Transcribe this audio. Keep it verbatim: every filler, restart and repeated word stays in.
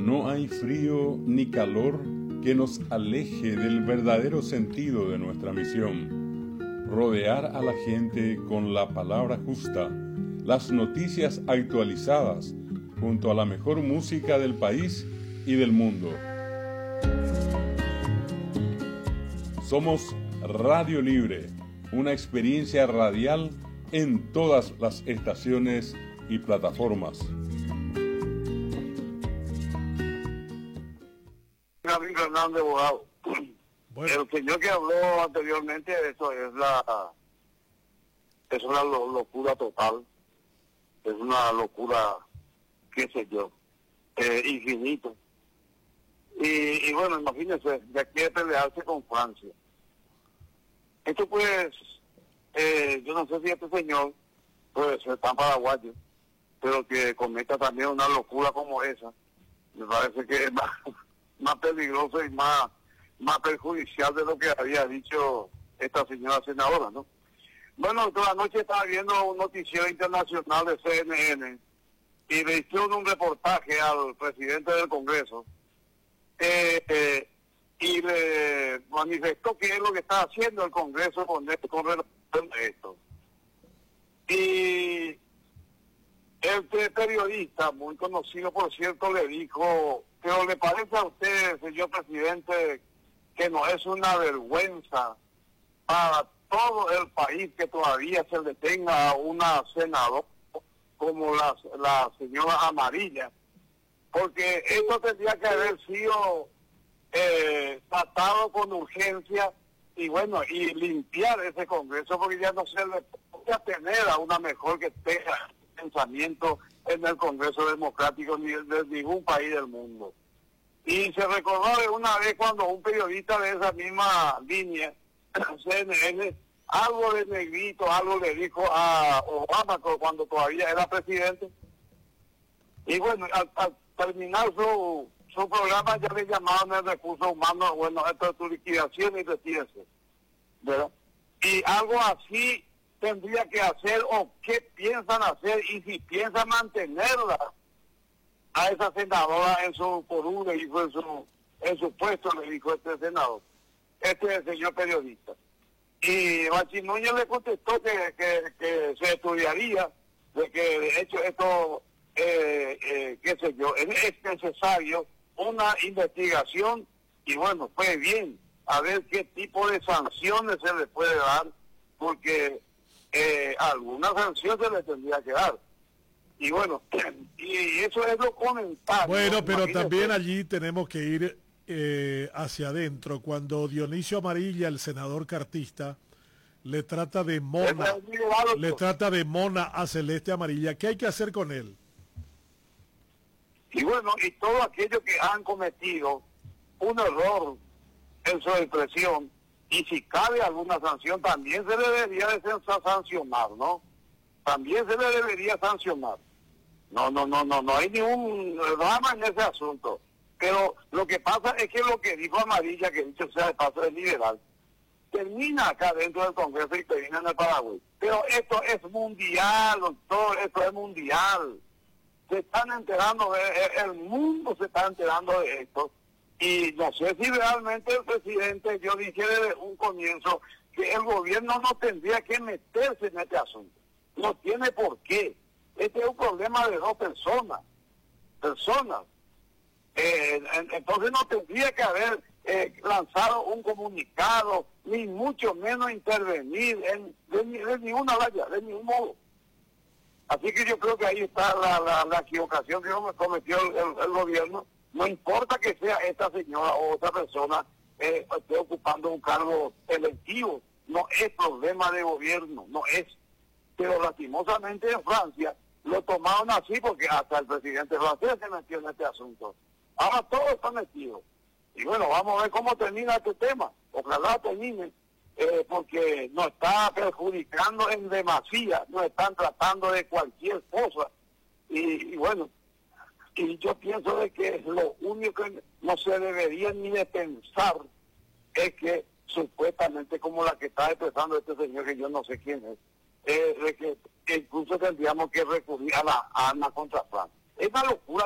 No hay frío ni calor que nos aleje del verdadero sentido de nuestra misión: rodear a la gente con la palabra justa, las noticias actualizadas, junto a la mejor música del país y del mundo. Somos Radio Libre, una experiencia radial en todas las estaciones y plataformas. Gabriel Hernández, abogado. Bueno. El señor que habló anteriormente, eso es la es una lo, locura total, es una locura, qué sé yo, eh, infinito. Y, y bueno, imagínense, ya quiere pelearse con Francia. Esto pues, eh, yo no sé si este señor puede ser tan paraguayo, pero que cometa también una locura como esa, me parece que es más, más peligroso y más, más perjudicial de lo que había dicho esta señora senadora, ¿no? Bueno, toda la noche estaba viendo un noticiero internacional de C N N y le hicieron un reportaje al presidente del Congreso eh, eh, y le manifestó qué es lo que está haciendo el Congreso con, esto, con relación a esto. Y este periodista, muy conocido por cierto, le dijo: ¿pero le parece a usted, señor presidente, que no es una vergüenza para todo el país que todavía se detenga a una senadora como la, la señora Amarilla? Porque esto tendría que haber sido eh, tratado con urgencia y bueno, y limpiar ese Congreso, porque ya no se le puede tener a una mejor que tenga pensamiento en el Congreso Democrático ni de ningún país del mundo. Y se recordó de una vez cuando un periodista de esa misma línea, C N N, algo de negrito, algo le dijo a Obama cuando todavía era presidente. Y bueno, al, al terminar su, su programa ya le llamaban el recurso humano: bueno, esto es tu liquidación y retírese, ¿verdad? Y algo así tendría que hacer, o qué piensan hacer, y si piensan mantenerla a esa senadora en su curul, le dijo en su, en su puesto, le dijo este senador, este señor periodista. Y Bachi Núñez le contestó que, que, que se estudiaría, de que de hecho esto, eh, eh, qué sé yo, es, es necesario una investigación, y bueno, pues bien, a ver qué tipo de sanciones se le puede dar, porque eh, alguna sanción se le tendría que dar. Y bueno, y eso es lo comentario. Bueno, pero imagínate. También allí tenemos que ir eh, hacia adentro. Cuando Dionisio Amarilla, el senador cartista, le trata de mona, le trata de mona a Celeste Amarilla, ¿qué hay que hacer con él? Y bueno, y todos aquellos que han cometido un error en su expresión, y si cabe alguna sanción, también se le debería de sancionar, ¿no? También se le debería sancionar. No, no, no, no, no hay ningún drama en ese asunto. Pero lo que pasa es que lo que dijo Amarilla, que dicho sea de paso es liberal, termina acá dentro del Congreso y termina en el Paraguay. Pero esto es mundial, doctor, esto es mundial. Se están enterando, de, el mundo se está enterando de esto. Y no sé si realmente el presidente, yo dije desde un comienzo que el gobierno no tendría que meterse en este asunto. No tiene por qué. Este es un problema de dos personas. Personas. Eh, entonces no tendría que haber eh, lanzado un comunicado, ni mucho menos intervenir en, de, de ninguna valla, de ningún modo. Así que yo creo que ahí está la, la, la equivocación que cometió el, el, el gobierno. No importa que sea esta señora o otra persona eh, esté ocupando un cargo electivo, no es problema de gobierno, no es. Pero lastimosamente en Francia lo tomaron así porque hasta el presidente francés se metió en este asunto. Ahora todos están metidos. Y bueno, vamos a ver cómo termina este tema. Ojalá termine, eh, porque nos está perjudicando en demasía, nos están tratando de cualquier cosa. Y, y bueno, y yo pienso de que lo único que no se debería ni de pensar es que supuestamente como la que está expresando este señor, que yo no sé quién es, eh, de que, que incluso tendríamos que recurrir a la arma contra Francia. Es una locura.